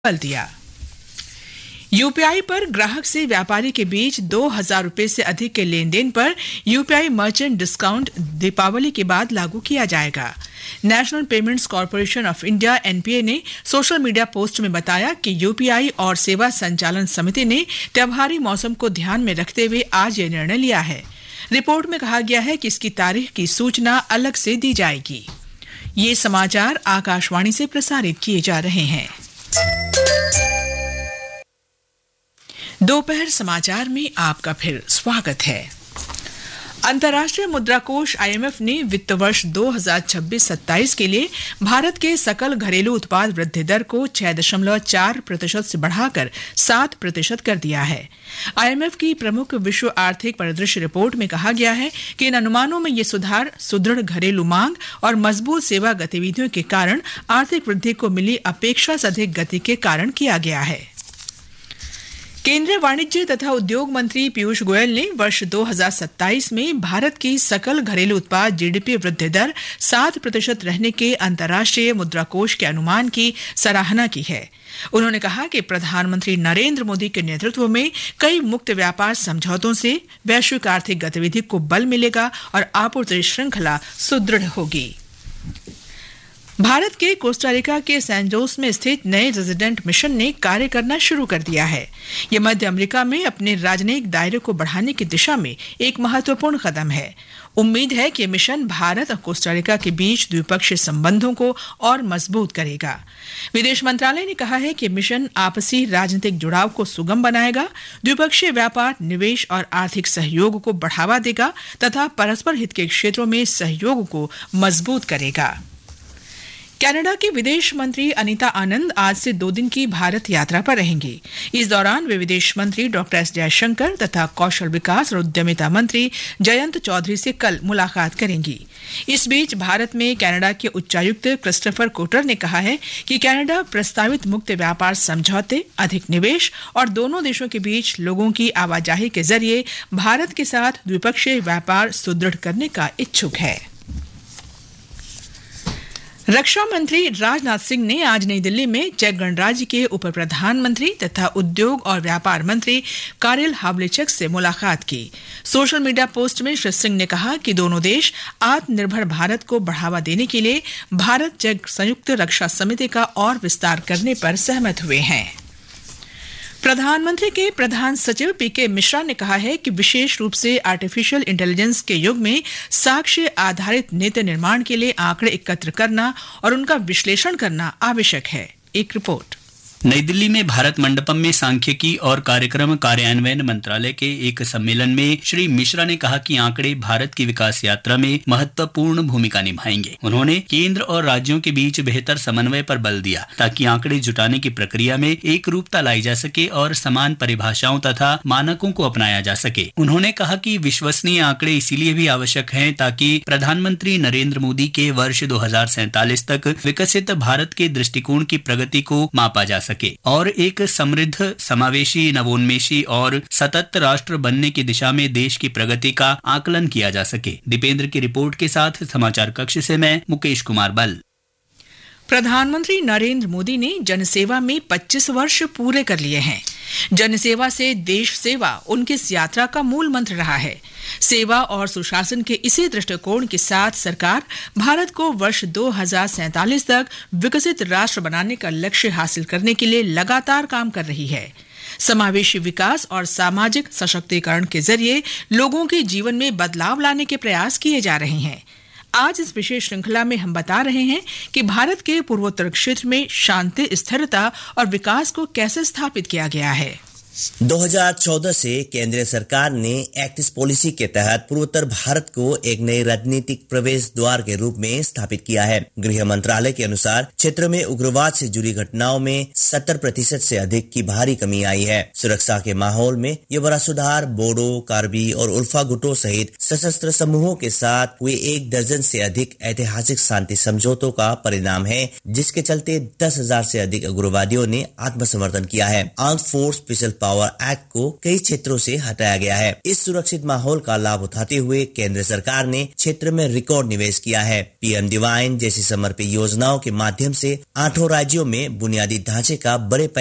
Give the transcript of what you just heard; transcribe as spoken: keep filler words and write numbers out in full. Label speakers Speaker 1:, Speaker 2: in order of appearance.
Speaker 1: बल दिया। यूपीआई पर ग्राहक से व्यापारी के बीच दो हजार रुपए से अधिक के लेन देन पर यूपीआई मर्चेंट डिस्काउंट दीपावली के बाद लागू किया जाएगा। National payments corporation of India NPA ने सोशल मीडिया पोस्ट में बताया कि यूपीआई और सेवा संचालन समिति ने त्योहारी मौसम को ध्यान में रखते हुए आज ये निर्णय लिया है। रिपोर्ट में कहा गया है कि इसकी तारीख की सूचना अलग से दी जाएगी। ये समाचार आकाशवाणी से प्रसारित किए जा रहे हैं। दोपहर समाचार में आपका फिर स्वागत है। अंतर्राष्ट्रीय मुद्रा कोष आईएमएफ ने वित्त वर्ष दो हजार छब्बीस सत्ताईस के लिए भारत के सकल घरेलू उत्पाद वृद्धि दर को छह दशमलव चार प्रतिशत से बढ़ाकर सात प्रतिशत कर दिया है। आईएमएफ की प्रमुख विश्व आर्थिक परिदृश्य रिपोर्ट में कहा गया है कि इन अनुमानों में ये सुधार सुदृढ़ घरेलू मांग और मजबूत सेवा गतिविधियों के कारण आर्थिक वृद्धि को मिली अपेक्षा से अधिक गति के कारण किया गया है। केंद्रीय वाणिज्य तथा उद्योग मंत्री पीयूष गोयल ने वर्ष दो हजार सत्ताईस में भारत की सकल घरेलू उत्पाद जीडीपी वृद्धि दर सात प्रतिशत रहने के अंतर्राष्ट्रीय मुद्रा कोष के अनुमान की सराहना की है। उन्होंने कहा कि प्रधानमंत्री नरेंद्र मोदी के नेतृत्व में कई मुक्त व्यापार समझौतों से वैश्विक आर्थिक गतिविधि को बल मिलेगा और आपूर्ति श्रृंखला सुदृढ़ होगी। भारत के कोस्टारिका के सैन जोस में स्थित नए रेजिडेंट मिशन ने कार्य करना शुरू कर दिया है। यह मध्य अमेरिका में अपने राजनयिक दायरे को बढ़ाने की दिशा में एक महत्वपूर्ण कदम है। उम्मीद है कि मिशन भारत और कोस्टारिका के बीच द्विपक्षीय संबंधों को और मजबूत करेगा। विदेश मंत्रालय ने कहा है कि मिशन आपसी राजनीतिक जुड़ाव को सुगम बनाएगा, द्विपक्षीय व्यापार, निवेश और आर्थिक सहयोग को बढ़ावा देगा तथा परस्पर हित के क्षेत्रों में सहयोग को मजबूत करेगा। कनाडा की विदेश मंत्री अनीता आनंद आज से दो दिन की भारत यात्रा पर रहेंगी। इस दौरान वे विदेश मंत्री डॉक्टर एस जयशंकर तथा कौशल विकास और उद्यमिता मंत्री जयंत चौधरी से कल मुलाकात करेंगी। इस बीच भारत में कनाडा के उच्चायुक्त क्रिस्टोफर कोटर ने कहा है कि कनाडा प्रस्तावित मुक्त व्यापार समझौते, अधिक निवेश और दोनों देशों के बीच लोगों की आवाजाही के जरिए भारत के साथ द्विपक्षीय व्यापार सुदृढ़ करने का इच्छुक है। रक्षा मंत्री राजनाथ सिंह ने आज नई दिल्ली में चेक गणराज्य के उप प्रधानमंत्री तथा उद्योग और व्यापार मंत्री कारिल हावलेचक से मुलाकात की। सोशल मीडिया पोस्ट में श्री सिंह ने कहा कि दोनों देश आत्मनिर्भर भारत को बढ़ावा देने के लिए भारत चेक संयुक्त रक्षा समिति का और विस्तार करने पर सहमत हुए हैं। प्रधानमंत्री के प्रधान सचिव पीके मिश्रा ने कहा है कि विशेष रूप से आर्टिफिशियल इंटेलिजेंस के युग में साक्ष्य आधारित नीति निर्माण के लिए आंकड़े एकत्र करना और उनका विश्लेषण करना आवश्यक है। एक रिपोर्ट।
Speaker 2: नई दिल्ली में भारत मंडपम में सांख्यिकी और कार्यक्रम कार्यान्वयन मंत्रालय के एक सम्मेलन में श्री मिश्रा ने कहा कि आंकड़े भारत की विकास यात्रा में महत्वपूर्ण भूमिका निभाएंगे। उन्होंने केंद्र और राज्यों के बीच बेहतर समन्वय पर बल दिया ताकि आंकड़े जुटाने की प्रक्रिया में एक रूपता लाई जा सके और समान परिभाषाओं तथा मानकों को अपनाया जा सके। उन्होंने कहा कि विश्वसनीय आंकड़े इसीलिए भी आवश्यक हैं ताकि प्रधानमंत्री नरेंद्र मोदी के वर्ष दो हजार सैंतालीस तक विकसित भारत के दृष्टिकोण की प्रगति को मापा जा सके और एक समृद्ध, समावेशी, नवोन्मेषी और सतत राष्ट्र बनने की दिशा में देश की प्रगति का आकलन किया जा सके। दीपेंद्र की रिपोर्ट के साथ समाचार कक्ष से मैं मुकेश कुमार बल।
Speaker 1: प्रधानमंत्री नरेंद्र मोदी ने जनसेवा में पच्चीस वर्ष पूरे कर लिए हैं। जनसेवा से देश सेवा उनकी इस यात्रा का मूल मंत्र रहा है। सेवा और सुशासन के इसी दृष्टिकोण के साथ सरकार भारत को वर्ष दो हजार सैंतालीस तक विकसित राष्ट्र बनाने का लक्ष्य हासिल करने के लिए लगातार काम कर रही है। समावेशी विकास और सामाजिक सशक्तिकरण के जरिए लोगों के जीवन में बदलाव लाने के प्रयास किए जा रहे हैं। आज इस विशेष श्रृंखला में हम बता रहे हैं कि भारत के पूर्वोत्तर क्षेत्र में शांति, स्थिरता और विकास को कैसे स्थापित किया गया है।
Speaker 3: दो हज़ार चौदह से केंद्र सरकार ने एक्ट ईस्ट पॉलिसी के तहत पूर्वोत्तर भारत को एक नए राजनीतिक प्रवेश द्वार के रूप में स्थापित किया है। गृह मंत्रालय के अनुसार क्षेत्र में उग्रवाद से जुड़ी घटनाओं में सत्तर प्रतिशत से अधिक की भारी कमी आई है। सुरक्षा के माहौल में ये बड़ा सुधार बोडो, कार्बी और उल्फा गुटों सहित सशस्त्र समूहों के साथ हुए एक दर्जन से अधिक ऐतिहासिक शांति समझौतों का परिणाम है, जिसके चलते दस हजार से अधिक उग्रवादियों ने आत्मसमर्पण किया है। Armed force special power act को कई क्षेत्रों से हटाया गया है। इस सुरक्षित माहौल का लाभ उठाते हुए केंद्र सरकार ने क्षेत्र में रिकॉर्ड निवेश किया है। पीएम डिवाइन जैसी समर्पित योजनाओं के माध्यम से आठों राज्यों में बुनियादी ढांचे का बड़े